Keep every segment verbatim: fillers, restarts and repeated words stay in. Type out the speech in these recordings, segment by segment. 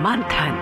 मंथन।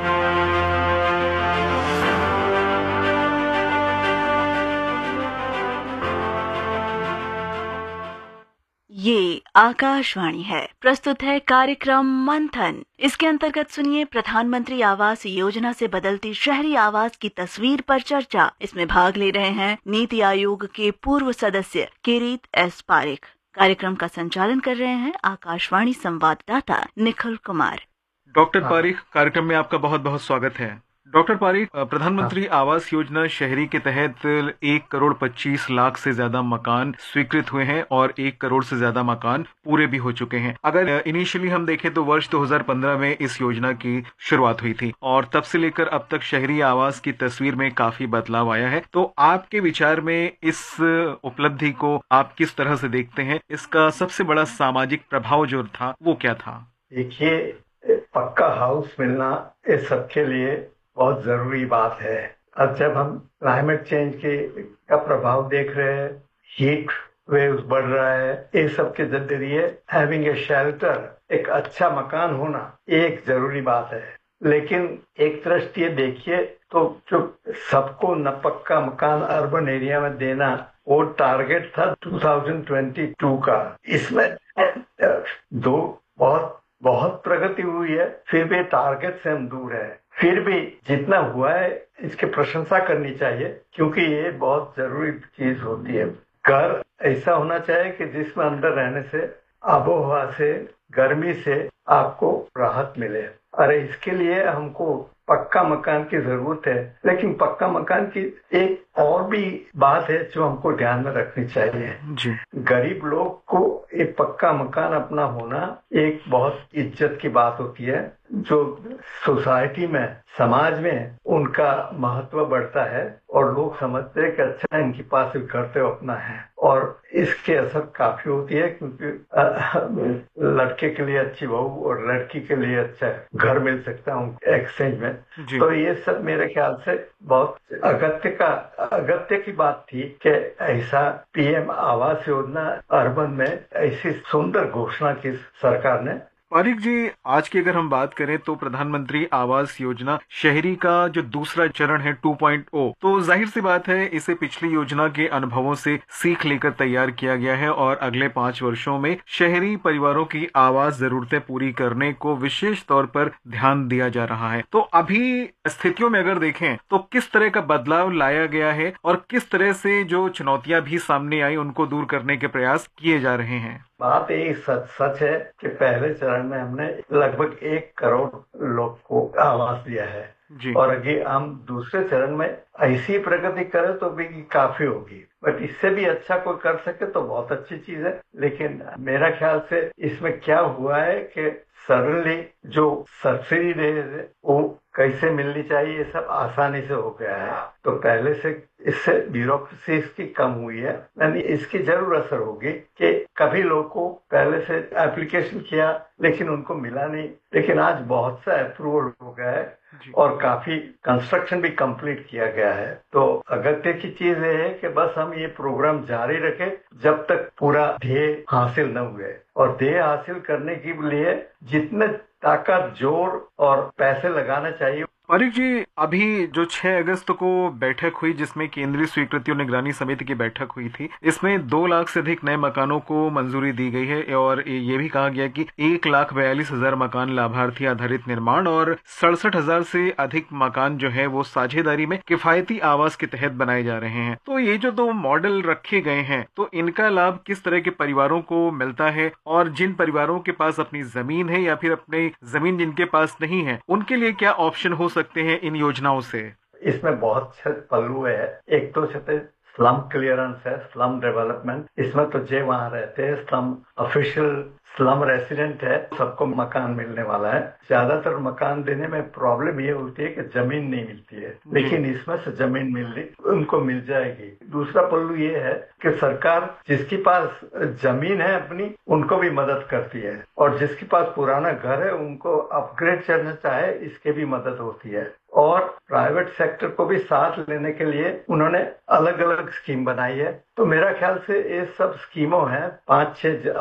ये आकाशवाणी है। प्रस्तुत है कार्यक्रम मंथन। इसके अंतर्गत सुनिए प्रधानमंत्री आवास योजना से बदलती शहरी आवास की तस्वीर पर चर्चा। इसमें भाग ले रहे हैं नीति आयोग के पूर्व सदस्य किरीट एस पारेख। कार्यक्रम का संचालन कर रहे हैं आकाशवाणी संवाददाता निखिल कुमार। डॉक्टर पारेख, कार्यक्रम में आपका बहुत बहुत स्वागत है। डॉक्टर पारेख, प्रधानमंत्री आवास योजना शहरी के तहत एक करोड़ पच्चीस लाख से ज्यादा मकान स्वीकृत हुए हैं और एक करोड़ से ज्यादा मकान पूरे भी हो चुके हैं। अगर इनिशियली हम देखें तो वर्ष दो हज़ार पंद्रह में इस योजना की शुरुआत हुई थी और तब से लेकर अब तक शहरी आवास की तस्वीर में काफी बदलाव आया है। तो आपके विचार में इस उपलब्धि को आप किस तरह से देखते हैं? इसका सबसे बड़ा सामाजिक प्रभाव जो था वो क्या था? देखिए, पक्का हाउस मिलना इस सबके लिए बहुत जरूरी बात है। अब जब हम क्लाइमेट चेंज के का प्रभाव देख रहे हैं, हीट वेव्स बढ़ रहा है, ये सब के जरिए हैविंग ए शेल्टर, एक अच्छा मकान होना एक जरूरी बात है। लेकिन एक दृष्टि देखिए तो जो सबको न पक्का मकान अर्बन एरिया में देना, वो टारगेट था दो हज़ार बाईस का। इसमें दो बहुत बहुत प्रगति हुई है, फिर भी टारगेट से हम दूर है। फिर भी जितना हुआ है इसकी प्रशंसा करनी चाहिए, क्योंकि ये बहुत जरूरी चीज होती है। घर ऐसा होना चाहिए कि जिसमें अंदर रहने से, आबोहवा से, गर्मी से आपको राहत मिले। अरे इसके लिए हमको पक्का मकान की जरूरत है। लेकिन पक्का मकान की एक और भी बात है जो हमको ध्यान में रखनी चाहिए जी। गरीब लोग को एक पक्का मकान अपना होना एक बहुत इज्जत की बात होती है, जो सोसाइटी में, समाज में उनका महत्व बढ़ता है और लोग समझते हैं कि अच्छा इनके पास घर तो अपना है। और इसके असर काफी होती है, क्योंकि लड़के के लिए अच्छी बहू और लड़की के लिए अच्छा घर मिल सकता है उनके एक्सचेंज में। तो ये सब मेरे ख्याल से बहुत अगत्य का अगत्य की बात थी कि ऐसा पीएम आवास योजना अर्बन में ऐसी सुंदर घोषणा की सरकार ने। पारेख जी, आज की अगर हम बात करें तो प्रधानमंत्री आवास योजना शहरी का जो दूसरा चरण है टू पॉइंट ओ, तो जाहिर सी बात है इसे पिछली योजना के अनुभवों से सीख लेकर तैयार किया गया है और अगले पांच वर्षों में शहरी परिवारों की आवास जरूरतें पूरी करने को विशेष तौर पर ध्यान दिया जा रहा है। तो अभी स्थितियों में अगर देखें तो किस तरह का बदलाव लाया गया है और किस तरह से जो चुनौतियां भी सामने आई उनको दूर करने के प्रयास किए जा रहे हैं? बात यही सच सच है कि पहले चरण में हमने लगभग एक करोड़ लोग को आवास दिया है जी। और अगर हम दूसरे चरण में ऐसी प्रगति करें तो भी काफी होगी, बट इससे भी अच्छा कोई कर सके तो बहुत अच्छी चीज है। लेकिन मेरा ख्याल से इसमें क्या हुआ है कि सडनली जो सब्सिडी दे वो कैसे मिलनी चाहिए, ये सब आसानी से हो गया है। तो पहले से इससे ब्यूरोक्रेसी इसकी कम हुई है। यानी इसकी जरूर असर होगी कि कभी लोग को पहले से एप्लीकेशन किया लेकिन उनको मिला नहीं, लेकिन आज बहुत सा अप्रूवल हो गया है और काफी कंस्ट्रक्शन भी कंप्लीट किया गया है। तो अगत्य की चीज ये है कि बस हम ये प्रोग्राम जारी रखें जब तक पूरा ध्येय हासिल न हुए। और ध्येय हासिल करने के लिए जितने ताकत, जोर और पैसे लगाना चाहिए। पारेख जी, अभी जो छह अगस्त को बैठक हुई जिसमें केंद्रीय स्वीकृति और निगरानी समिति की बैठक हुई थी, इसमें दो लाख से अधिक नए मकानों को मंजूरी दी गई है और ये भी कहा गया कि एक लाख बयालीस हजार मकान लाभार्थी आधारित निर्माण और सड़सठ हजार से अधिक मकान जो है वो साझेदारी में किफायती आवास के तहत बनाए जा रहे हैं। तो ये जो दो मॉडल रखे गए हैं, तो इनका लाभ किस तरह के परिवारों को मिलता है और जिन परिवारों के पास अपनी जमीन है या फिर अपनी जमीन जिनके पास नहीं है, उनके लिए क्या ऑप्शन हो सकते हैं इन योजनाओं से? इसमें बहुत से पहलू है। एक तो स्लम क्लियरेंस है, स्लम डेवलपमेंट। इसमें तो जे वहाँ रहते हैं, स्लम ऑफिशियल स्लम रेसिडेंट है, सबको मकान मिलने वाला है। ज्यादातर मकान देने में प्रॉब्लम ये होती है कि जमीन नहीं मिलती है, लेकिन इसमें से जमीन मिल रही, उनको मिल जाएगी। दूसरा पहलू ये है कि सरकार जिसके पास जमीन है अपनी, उनको भी मदद करती है, और जिसके पास पुराना घर है उनको अपग्रेड करना चाहे इसके भी मदद होती है। और प्राइवेट सेक्टर को भी साथ लेने के लिए उन्होंने अलग अलग स्कीम बनाई है। तो मेरा ख्याल से ये सब स्कीमों हैं, पांच छह